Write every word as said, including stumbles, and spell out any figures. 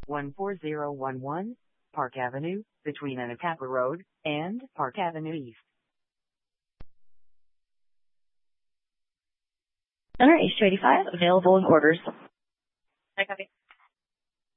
one four zero one one, Park Avenue, between Anacapa Road and Park Avenue East. Center H two eighty-five, available in orders. I copy.